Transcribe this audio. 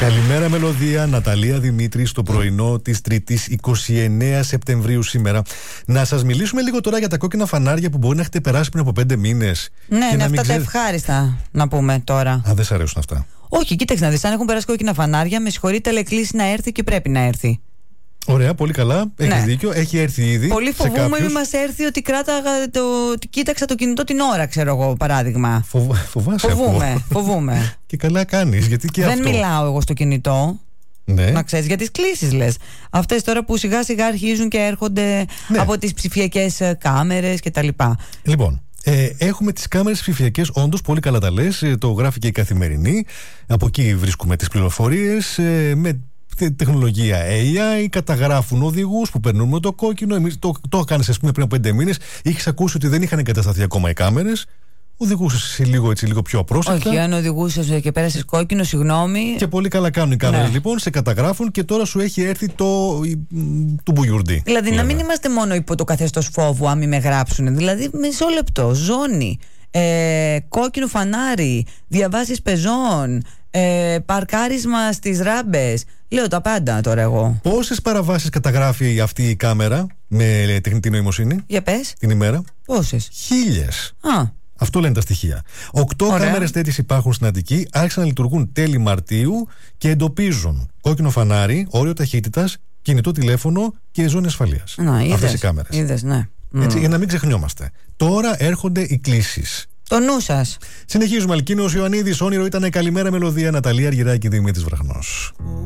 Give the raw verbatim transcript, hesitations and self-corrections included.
Καλημέρα Μελωδία, Ναταλία Δημήτρη στο πρωινό της Τρίτης εικοστή ενάτη Σεπτεμβρίου σήμερα. Να σας μιλήσουμε λίγο τώρα για τα κόκκινα φανάρια που μπορεί να έχετε περάσει πριν από πέντε μήνες. Ναι, είναι αυτά ξέρ... τα ευχάριστα να πούμε τώρα. Α, δεν σ' αρέσουν αυτά. Όχι, κοίταξε να δεις, αν έχουν περάσει κόκκινα φανάρια, με συγχωρείτε, αλλά εκκλήσει να έρθει και πρέπει να έρθει. Ωραία, πολύ καλά. Έχεις ναι. δίκιο. Έχει έρθει ήδη. Πολύ φοβούμαι μην μας έρθει ότι κράταγα το... κοίταξα το κινητό την ώρα, ξέρω εγώ, παράδειγμα. Φοβ... Φοβάσαι Φοβούμαι, φοβούμαι. Και καλά κάνεις, γιατί και δεν αυτό. Δεν μιλάω εγώ στο κινητό. Ναι. Να ξέρεις, για τις κλήσεις λες. Αυτές τώρα που σιγά σιγά αρχίζουν και έρχονται ναι. από τις ψηφιακές κάμερες κτλ. Λοιπόν, Ε, έχουμε τις κάμερες ψηφιακές, όντως πολύ καλά τα λες, το γράφει και η Καθημερινή. Από εκεί βρίσκουμε τις πληροφορίες ε, με τεχνολογία έι άι, καταγράφουν οδηγούς που περνούν με το κόκκινο. Εμείς το, το έκανες, ας πούμε, πριν από πέντε μήνες. Είχες ακούσει ότι δεν είχαν εγκατασταθεί ακόμα οι κάμερες. Οδηγούσες λίγο, έτσι, λίγο πιο απρόσεκτα. Όχι, αν οδηγούσες και πέρασες κόκκινο, συγγνώμη. Και πολύ καλά κάνουν οι κάμερες, ναι. Λοιπόν, σε καταγράφουν και τώρα σου έχει έρθει το, το μπουγιουρντί. Δηλαδή, να μην είμαστε μόνο υπό το καθεστώς φόβου, αν μην με γράψουν. Δηλαδή, μισό λεπτό, ζώνη, ε, κόκκινο φανάρι, διαβάσεις πεζών, ε, παρκάρισμα στις ράμπες. Λέω τα πάντα τώρα εγώ. Πόσες παραβάσεις καταγράφει αυτή η κάμερα με τεχνητή νοημοσύνη? Για πες. Την ημέρα. Πόσες? Χίλιες. Α. Αυτό λένε τα στοιχεία. Οκτώ κάμερες τέτοιες υπάρχουν στην Αττική, άρχισαν να λειτουργούν τέλη Μαρτίου και εντοπίζουν κόκκινο φανάρι, όριο ταχύτητας, κινητό τηλέφωνο και ζώνη ασφαλείας. Αυτές οι κάμερες. Είδες, ναι. Έτσι, mm. για να μην ξεχνιόμαστε. Τώρα έρχονται οι κλήσεις. Το νου σας. Συνεχίζουμε. Αλκίνος Ιωαννίδης, όνειρο ήταν καλημέρα Μελωδία, Ναταλία Αργυράκη, Δημήτρης Βραχνός.